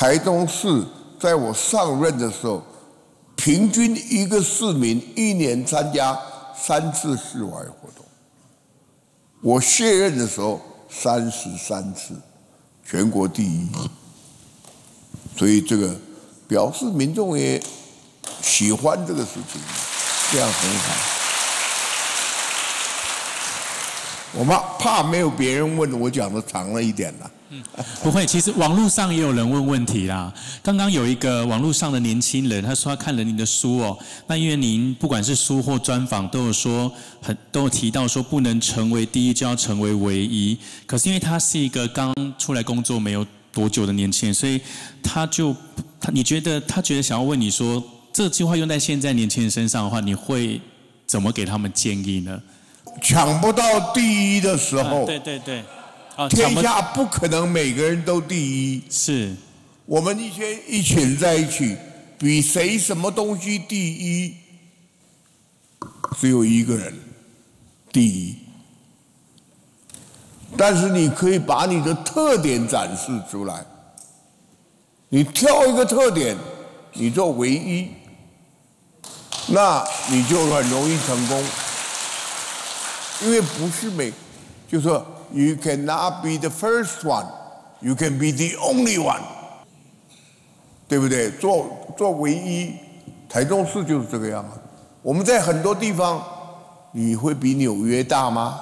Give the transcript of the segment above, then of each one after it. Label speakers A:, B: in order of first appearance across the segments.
A: 台中市在我上任的时候，平均一个市民1年参加3次室外活动。我卸任的时候33次，全国第1。所以这个表示民众也喜欢这个事情，这样很好。我怕没有别人问，我讲的长了一点了。
B: 不会，其实网络上也有人问问题啦。刚刚有一个网络上的年轻人，他说他看了您的书哦，那因为您不管是书或专访都有提到说不能成为第一就要成为唯一。可是因为他是一个刚出来工作没有多久的年轻人，所以他觉得想要问你说，这句话用在现在年轻人身上的话，你会怎么给他们建议呢？
A: 抢不到第一的时候，
B: 对。
A: 天下不可能每个人都第一。
B: 是，
A: 我们一群人在一起，比谁什么东西第一，只有一个人第一。但是你可以把你的特点展示出来，你挑一个特点，你做唯一，那你就很容易成功。因为不是就是说 you cannot be the first one, you can be the only one， 对不对？做唯一，台中市就是这个样子。我们在很多地方，你会比纽约大吗？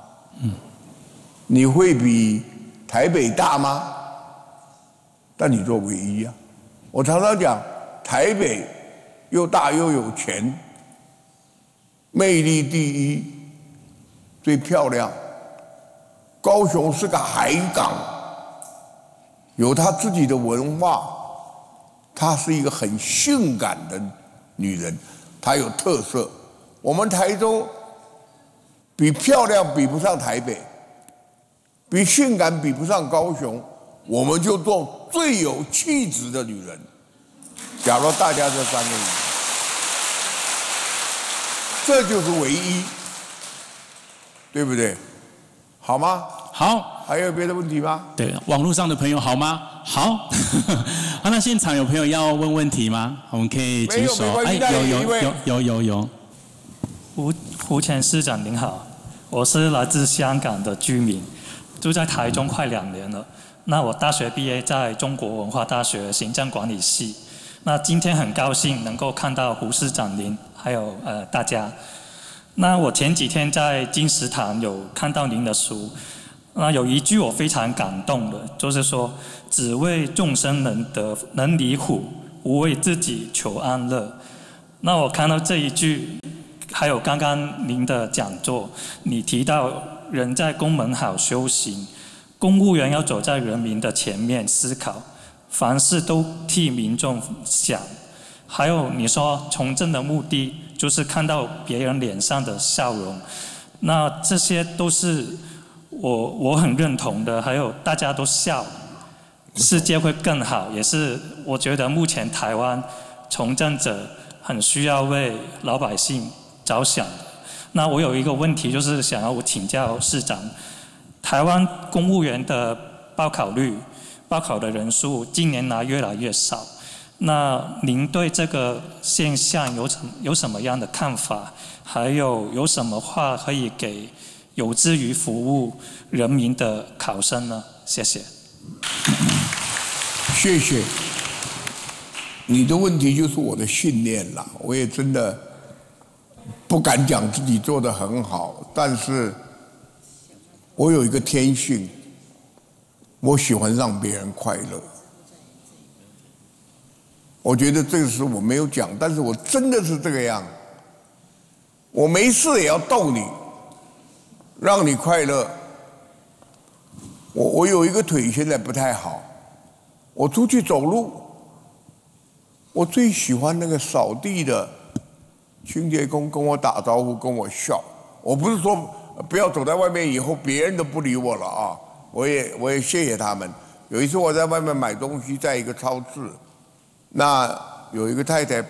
A: 你会比台北大吗？但你做唯一啊！我常常讲，台北又大又有钱，魅力第一，最漂亮。高雄是个海港，有它自己的文化，她是一个很性感的女人，她有特色。我们台中比漂亮比不上台北，比性感比不上高雄，我们就做最有气质的女人。假如大家这3个人，这就是唯一，对不对？好吗？
B: 好。
A: 还有别的问题吗？
B: 对，网络上的朋友好吗？好。好，那现场有朋友要问问题吗？我们可以举手。有。
C: 胡前市长您好，我是来自香港的居民，住在台中快2年了。那我大学毕业在中国文化大学行政管理系。那今天很高兴能够看到胡市长您，还有大家。那我前几天在金石堂有看到您的书，那有一句我非常感动的，就是说只为众生能离苦，无为自己求安乐。那我看到这一句，还有刚刚您的讲座，你提到人在宫门好修行，公务员要走在人民的前面思考，凡事都替民众想。还有你说从政的目的就是看到别人脸上的笑容，那这些都是我很认同的。还有大家都笑，世界会更好，也是我觉得目前台湾从政者很需要为老百姓着想的。那我有一个问题，就是想要请教市长，台湾公务员的报考的人数近年来越来越少。那您对这个现象有什么样的看法？还有什么话可以给有志于服务人民的考生呢？谢谢。
A: 谢谢。你的问题就是我的信念啦。我也真的不敢讲自己做得很好，但是我有一个天性，我喜欢让别人快乐。我觉得这个是我没有讲，但是我真的是这个样。我没事也要逗你，让你快乐。我有一个腿现在不太好，我出去走路，我最喜欢那个扫地的清洁工跟我打招呼，跟我笑。我不是说不要走在外面以后别人都不理我了啊，我也谢谢他们。有一次我在外面买东西，在一个超市。那有一个太太